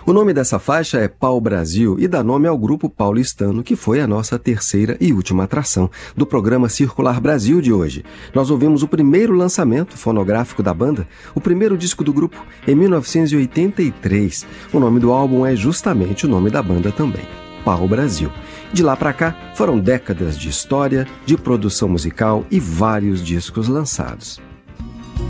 O nome dessa faixa é Pau Brasil e dá nome ao grupo paulistano, que foi a nossa terceira e última atração do programa Circular Brasil de hoje. Nós ouvimos o primeiro lançamento fonográfico da banda, o primeiro disco do grupo, em 1983. O nome do álbum é justamente o nome da banda também, Pau Brasil. De lá para cá, foram décadas de história, de produção musical e vários discos lançados.